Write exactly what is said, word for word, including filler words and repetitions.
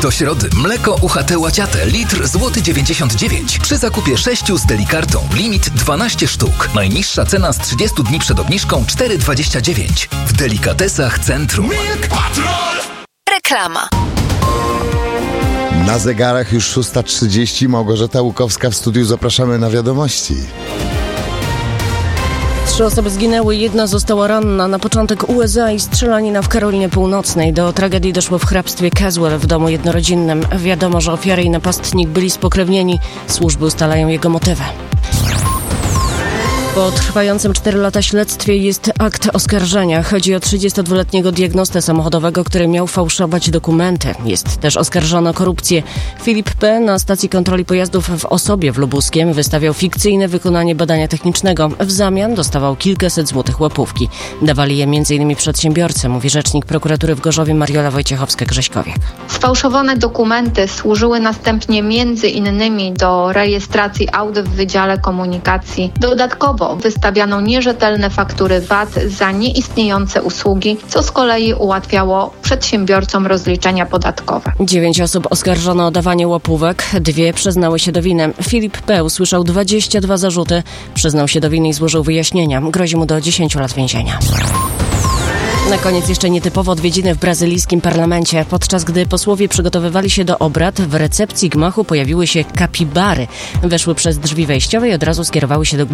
Do środy mleko U H T Łaciate litr złoty dziewięćdziesiąt dziewięć. Przy zakupie sześciu z Delikartą limit dwanaście sztuk. Najniższa cena z trzydziestu dni przed obniżką cztery dwadzieścia dziewięć. W delikatesach Centrum. Milk Patrol! Reklama. Na zegarach już szósta trzydzieści. Małgorzata Łukowska w studiu. Zapraszamy na wiadomości. Trzy osoby zginęły, jedna została ranna. Na początek U S A i strzelanina w Karolinie Północnej. Do tragedii doszło w hrabstwie Caswell w domu jednorodzinnym. Wiadomo, że ofiary i napastnik byli spokrewnieni. Służby ustalają jego motywy. Po trwającym cztery lata śledztwie jest akt oskarżenia. Chodzi o trzydziestodwuletniego diagnostę samochodowego, który miał fałszować dokumenty. Jest też oskarżony o korupcję. Filip P. na stacji kontroli pojazdów w Osobie w Lubuskiem wystawiał fikcyjne wykonanie badania technicznego. W zamian dostawał kilkaset złotych łapówki. Dawali je m.in. przedsiębiorcy, mówi rzecznik prokuratury w Gorzowie Mariola Wojciechowska-Grześkowiak. Sfałszowane dokumenty służyły następnie między innymi do rejestracji aut w Wydziale Komunikacji. Dodatkowo wystawiano nierzetelne faktury V A T za nieistniejące usługi, co z kolei ułatwiało przedsiębiorcom rozliczenia podatkowe. Dziewięć osób oskarżono o dawanie łapówek, dwie przyznały się do winy. Filip P. usłyszał dwadzieścia dwa zarzuty, przyznał się do winy i złożył wyjaśnienia. Grozi mu do dziesięciu lat więzienia. Na koniec jeszcze nietypowe odwiedziny w brazylijskim parlamencie. Podczas gdy posłowie przygotowywali się do obrad, w recepcji gmachu pojawiły się kapibary. Weszły przez drzwi wejściowe i od razu skierowały się do